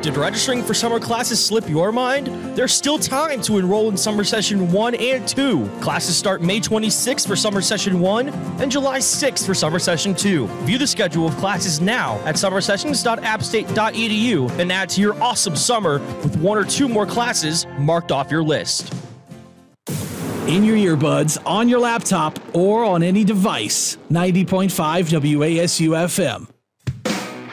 Did registering for summer classes slip your mind? There's still time to enroll in Summer Session 1 and 2. Classes start May 26th for Summer Session 1 and July 6th for Summer Session 2. View the schedule of classes now at summersessions.appstate.edu and add to your awesome summer with 1 or 2 more classes marked off your list. In your earbuds, on your laptop, or on any device, 90.5 WASU FM.